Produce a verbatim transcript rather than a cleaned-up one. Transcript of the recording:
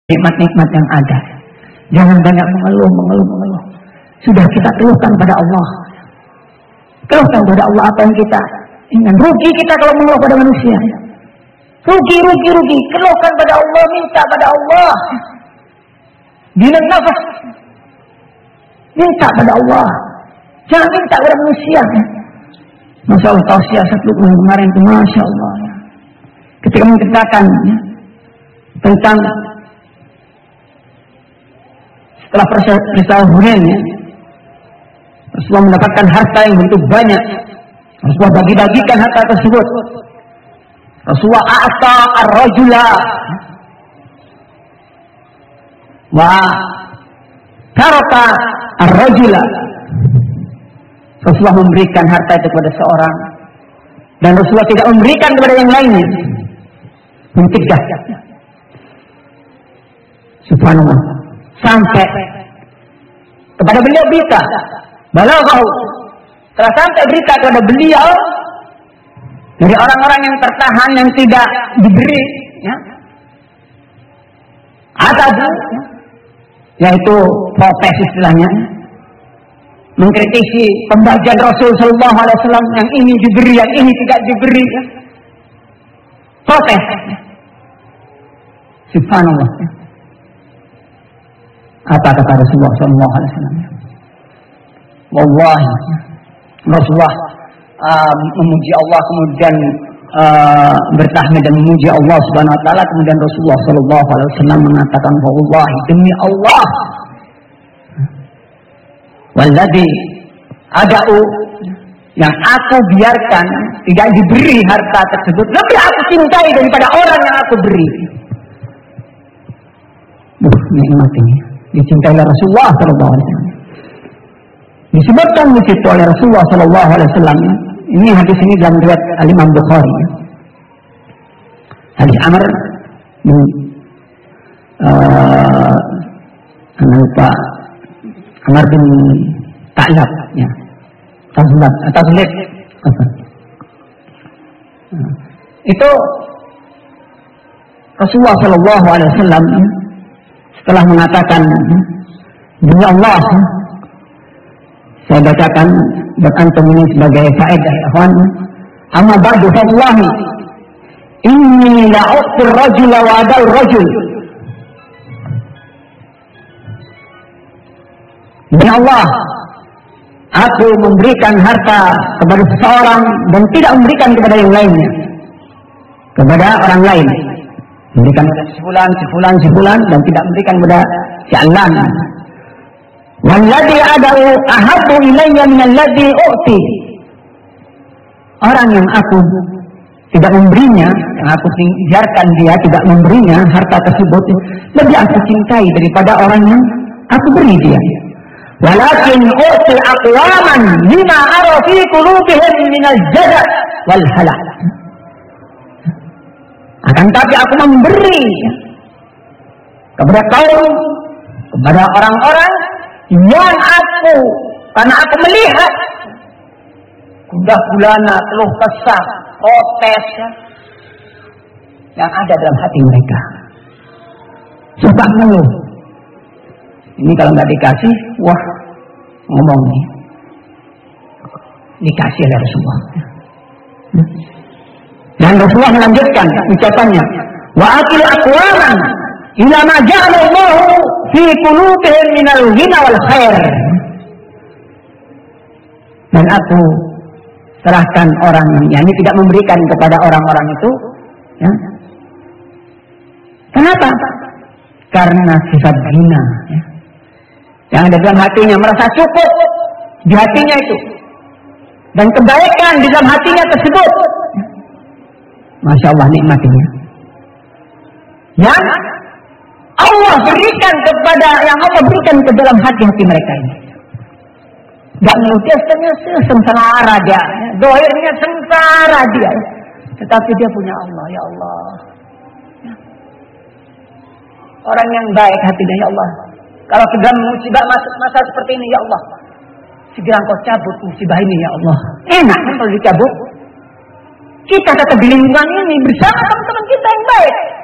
nikmat-nikmat yang ada. Jangan banyak mengeluh, mengeluh, mengeluh. Sudah kita keluhkan pada Allah. Keluhkan pada Allah apa yang kita ingin. Rugi kita kalau mengeluh pada manusia. Rugi, rugi, rugi. Keluhkan pada Allah, minta pada Allah. Bila nafas, minta pada Allah. Jangan minta pada manusia. Masya Allah, tausiah satu kemarin itu, Masya Allah. Ketika menceritakan ya, tentang setelah peristiwa Hunain, ya, Rasulullah mendapatkan harta yang begitu banyak. Rasulullah bagi-bagikan harta tersebut. Rasulullah a'ta ar-rajula wa taraka ar-rajula. Rasulullah memberikan harta itu kepada seorang dan Rasulullah tidak memberikan kepada yang lainnya. Mencegah. Subhanallah. Sampai kepada beliau berita, balaghahu, telah sampai berita kepada beliau dari orang-orang yang tertahan yang tidak diberi, ya, atabu, yaitu protes istilahnya, mengkritisi pembagian Rasul Sallallahu Alaihi Wasallam, yang ini diberi, yang ini tidak diberi, ya. Protes. Subhanallah. Apa kata Rasulullah Sallallahu Alaihi Wasallam? Wallahi, Rasulullah uh, memuji Allah, kemudian uh, bertahmid dan memuji Allah Subhanahu Wa Taala. Kemudian Rasulullah Sallallahu Alaihi Wasallam mengatakan, Wallahi, demi Allah, walladzi ada'u, yang aku biarkan tidak diberi harta tersebut, lebih aku cintai daripada orang yang aku beri. Buh, nikmat ini dicintai oleh Rasulullah Sallallahu Alaihi Wasallam. Disebutkan di situ oleh Rasulullah Sallallahu Alaihi Wasallam. Ini hadis ini dalam riwayat Al-Imam Bukhari. Hadis Amr bin uh, lupa Amr bin Ta'lab, ya. Tazlab, Tazlib. Itu Rasulullah Sallallahu Alaihi Wasallam setelah mengatakan, demi Allah, saya bacakan buat antum ini sebagai faedah, ikhwan. Amma ba'du fallahi inni la'uqtir rajula wa adal rajul. Demi Allah, aku memberikan harta kepada seseorang dan tidak memberikan kepada yang lainnya, kepada orang lain. Memberikan kepada sefulan, sefulan, sefulan, dan tidak memberikan kepada si Alan. Walladhi ada'u ahabbu ilayya minalladhi u'ti. Orang yang aku tidak memberinya, yang aku biarkan dia tidak memberinya harta tersebut, lebih aku cintai daripada orang yang aku beri dia. Walakin u'ti aqwaman lima ara fi qulubihim minal jada' wal halak. Akan tapi aku memberi kepada kaum, kepada orang-orang yang aku, karena aku melihat gundah gulana, keluh kesah, protes, ya, yang ada dalam hati mereka. Suka ngeluh. Ini kalau nggak dikasih, wah, ngomong nih. Dikasih oleh Rasulullah. Dan Rasulullah melanjutkan ucapannya, wa akil aqwaman ila ma ja'ala Allah fi qulubihim minal ghina wal khair. Dan aku serahkan orang yang ini tidak memberikan kepada orang-orang itu, ya. Kenapa? Karena sifat ghina, ya, yang ada dalam hatinya, merasa cukup di hatinya itu, dan kebaikan di dalam hatinya tersebut. Masya Allah, nikmat ini yang Allah berikan kepada, yang Allah berikan ke dalam hati-hati mereka ini. Gak ngerti aslinya sengsara dia, dohirnya sengsara dia, tetapi dia punya Allah. Ya Allah, orang yang baik hatinya, ya Allah, kalau sedang musibah masuk masa seperti ini, ya Allah, segera Engkau cabut musibah ini, ya Allah. Enak kan kalau dicabut? Kita tetap di lingkungan ini bersama teman-teman kita yang baik.